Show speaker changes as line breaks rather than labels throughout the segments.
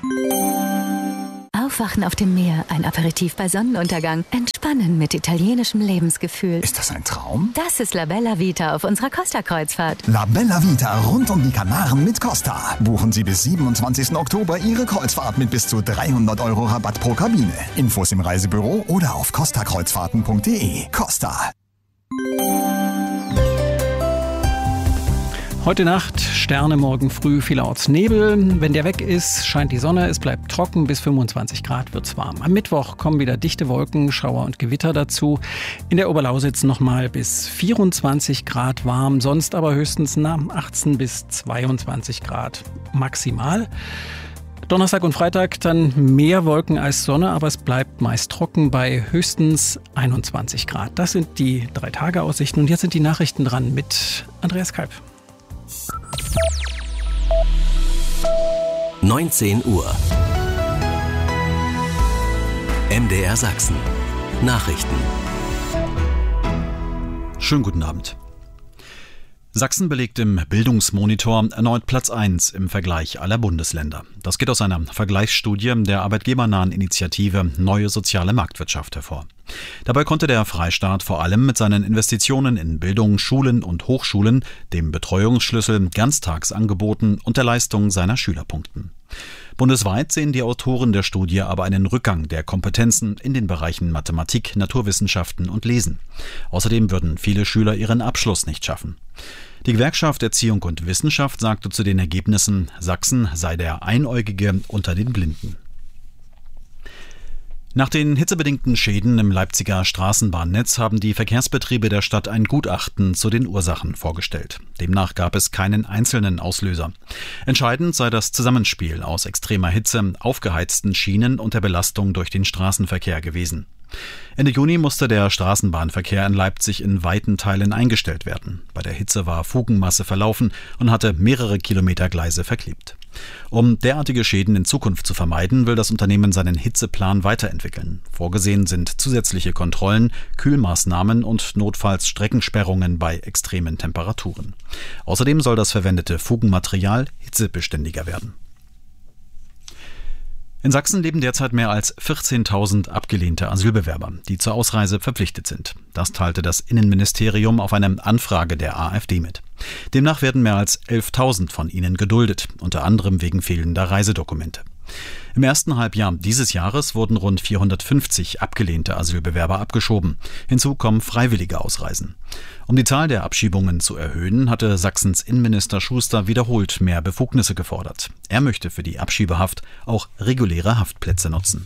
Aufwachen auf dem Meer, ein Aperitif bei Sonnenuntergang, entspannen mit italienischem Lebensgefühl.
Ist das ein Traum?
Das ist La Bella Vita auf unserer Costa-Kreuzfahrt.
La Bella Vita rund um die Kanaren mit Costa. Buchen Sie bis 27. Oktober Ihre Kreuzfahrt mit bis zu 300 € Rabatt pro Kabine. Infos im Reisebüro oder auf costakreuzfahrten.de. Costa.
Heute Nacht Sterne, morgen früh vielerorts Nebel. Wenn der weg ist, scheint die Sonne, es bleibt trocken, bis 25 Grad wird's warm. Am Mittwoch kommen wieder dichte Wolken, Schauer und Gewitter dazu. In der Oberlausitz nochmal bis 24 Grad warm, sonst aber höchstens 18 bis 22 Grad maximal. Donnerstag und Freitag dann mehr Wolken als Sonne, aber es bleibt meist trocken bei höchstens 21 Grad. Das sind die 3-Tage-Aussichten und jetzt sind die Nachrichten dran mit Andreas Kalb.
19 Uhr. MDR Sachsen. Nachrichten.
Schönen guten Abend. Sachsen belegt im Bildungsmonitor erneut Platz 1 im Vergleich aller Bundesländer. Das geht aus einer Vergleichsstudie der arbeitgebernahen Initiative Neue Soziale Marktwirtschaft hervor. Dabei konnte der Freistaat vor allem mit seinen Investitionen in Bildung, Schulen und Hochschulen, dem Betreuungsschlüssel, Ganztagsangeboten und der Leistung seiner Schüler punkten. Bundesweit sehen die Autoren der Studie aber einen Rückgang der Kompetenzen in den Bereichen Mathematik, Naturwissenschaften und Lesen. Außerdem würden viele Schüler ihren Abschluss nicht schaffen. Die Gewerkschaft Erziehung und Wissenschaft sagte zu den Ergebnissen, Sachsen sei der Einäugige unter den Blinden. Nach den hitzebedingten Schäden im Leipziger Straßenbahnnetz haben die Verkehrsbetriebe der Stadt ein Gutachten zu den Ursachen vorgestellt. Demnach gab es keinen einzelnen Auslöser. Entscheidend sei das Zusammenspiel aus extremer Hitze, aufgeheizten Schienen und der Belastung durch den Straßenverkehr gewesen. Ende Juni musste der Straßenbahnverkehr in Leipzig in weiten Teilen eingestellt werden. Bei der Hitze war Fugenmasse verlaufen und hatte mehrere Kilometer Gleise verklebt. Um derartige Schäden in Zukunft zu vermeiden, will das Unternehmen seinen Hitzeplan weiterentwickeln. Vorgesehen sind zusätzliche Kontrollen, Kühlmaßnahmen und notfalls Streckensperrungen bei extremen Temperaturen. Außerdem soll das verwendete Fugenmaterial hitzebeständiger werden. In Sachsen leben derzeit mehr als 14.000 abgelehnte Asylbewerber, die zur Ausreise verpflichtet sind. Das teilte das Innenministerium auf eine Anfrage der AfD mit. Demnach werden mehr als 11.000 von ihnen geduldet, unter anderem wegen fehlender Reisedokumente. Im ersten Halbjahr dieses Jahres wurden rund 450 abgelehnte Asylbewerber abgeschoben. Hinzu kommen freiwillige Ausreisen. Um die Zahl der Abschiebungen zu erhöhen, hatte Sachsens Innenminister Schuster wiederholt mehr Befugnisse gefordert. Er möchte für die Abschiebehaft auch reguläre Haftplätze nutzen.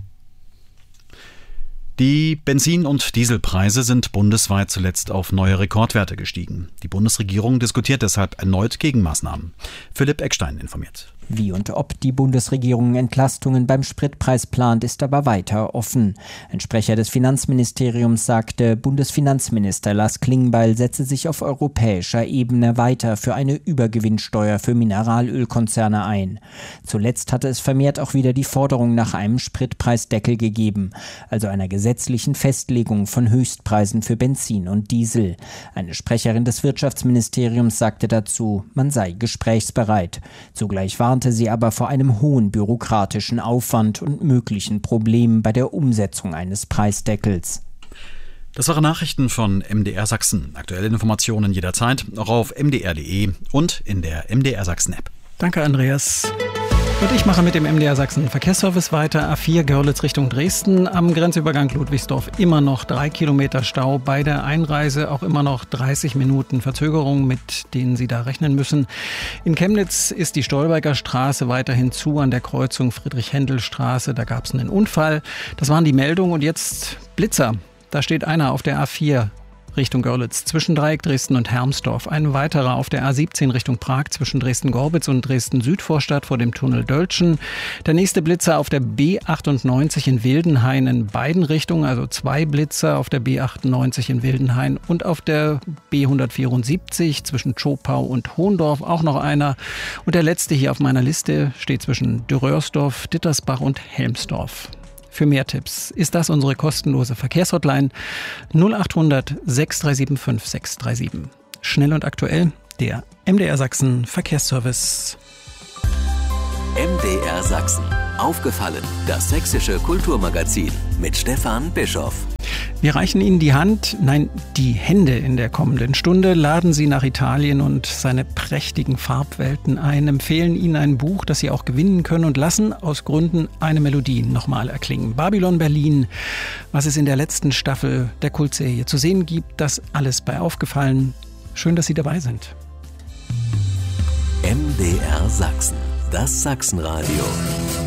Die Benzin- und Dieselpreise sind bundesweit zuletzt auf neue Rekordwerte gestiegen. Die Bundesregierung diskutiert deshalb erneut Gegenmaßnahmen. Philipp Eckstein informiert.
Wie und ob die Bundesregierung Entlastungen beim Spritpreis plant, ist aber weiter offen. Ein Sprecher des Finanzministeriums sagte, Bundesfinanzminister Lars Klingbeil setze sich auf europäischer Ebene weiter für eine Übergewinnsteuer für Mineralölkonzerne ein. Zuletzt hatte es vermehrt auch wieder die Forderung nach einem Spritpreisdeckel gegeben, also einer gesetzlichen Festlegung von Höchstpreisen für Benzin und Diesel. Eine Sprecherin des Wirtschaftsministeriums sagte dazu, man sei gesprächsbereit. Zugleich warnte sie aber vor einem hohen bürokratischen Aufwand und möglichen Problemen bei der Umsetzung eines Preisdeckels.
Das waren Nachrichten von MDR Sachsen. Aktuelle Informationen jederzeit auch auf mdr.de und in der MDR Sachsen App.
Danke, Andreas. Und ich mache mit dem MDR Sachsen Verkehrsservice weiter. A4 Görlitz Richtung Dresden. Am Grenzübergang Ludwigsdorf immer noch 3 Kilometer Stau. Bei der Einreise auch immer noch 30 Minuten Verzögerung, mit denen Sie da rechnen müssen. In Chemnitz ist die Stolberger Straße weiterhin zu an der Kreuzung Friedrich-Händel-Straße. Da gab es einen Unfall. Das waren die Meldungen. Und jetzt Blitzer. Da steht einer auf der A4 Richtung Görlitz zwischen Dreieck Dresden und Hermsdorf. Ein weiterer auf der A17 Richtung Prag zwischen Dresden-Gorbitz und Dresden-Südvorstadt vor dem Tunnel Döltschen. Der nächste Blitzer auf der B98 in Wildenhain in beiden Richtungen, also 2 Blitzer auf der B98 in Wildenhain und auf der B174 zwischen Zschopau und Hohendorf auch noch einer. Und der letzte hier auf meiner Liste steht zwischen Dürrörsdorf, Dittersbach und Helmsdorf. Für mehr Tipps ist das unsere kostenlose Verkehrshotline 0800 6375 637. Schnell und aktuell, der MDR Sachsen Verkehrsservice.
MDR Sachsen. Aufgefallen, das sächsische Kulturmagazin mit Stefan Bischoff.
Wir reichen Ihnen die Hand, nein, die Hände in der kommenden Stunde, laden Sie nach Italien und seine prächtigen Farbwelten ein, empfehlen Ihnen ein Buch, das Sie auch gewinnen können und lassen aus Gründen eine Melodie nochmal erklingen. Babylon Berlin, was es in der letzten Staffel der Kultserie zu sehen gibt, das alles bei Aufgefallen. Schön, dass Sie dabei sind.
MDR Sachsen, das Sachsenradio.